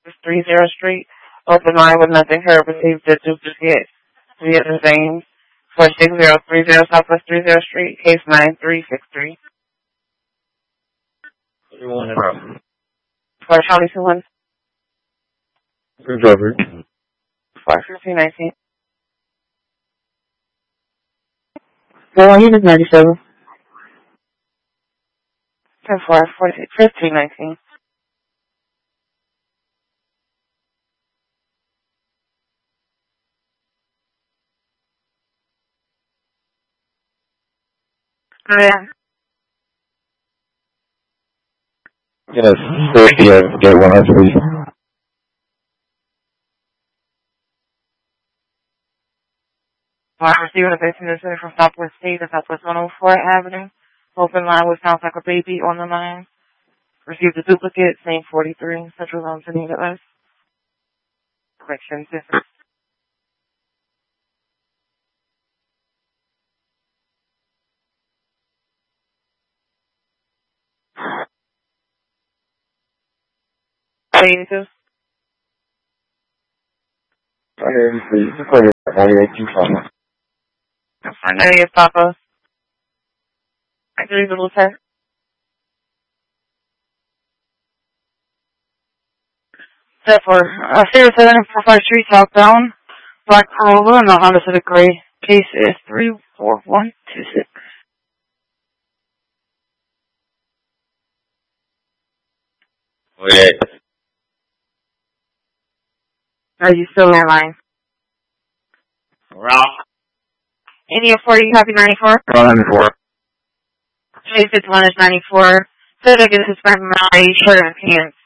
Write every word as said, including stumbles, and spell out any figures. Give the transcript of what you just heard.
Southwest thirtieth Street. Open line with nothing heard. Received the duplicate via the same for six zero three zero Southwest thirtieth Street. Case nine three six three. You want it? For Charlie two one. Good driver. For fifteen nineteen. Well, unit ninety-seven. ten four forty fifteen nineteen. Yeah. Yes, yeah, get one hundred, please. I received a patient listening from Southwest State to Southwest one oh four Avenue. Open line with sounds like a baby on the line. Received a duplicate, same forty-three, Central Zone to need us. Correction, different. eighty-two. I hear you, please. Just play it. ninety-eight, two five. For ninetieth Papa. I can read the little text. Set for uh, Sierra seven four five Street southbound. Black Corolla and the Honda Civic Gray. Case is three four one two six. Okay. Are you still in line? Rock. India forty, copy ninety-four. ninety-four. Chase fifty-one is ninety-four. So I guess it's my short and pants.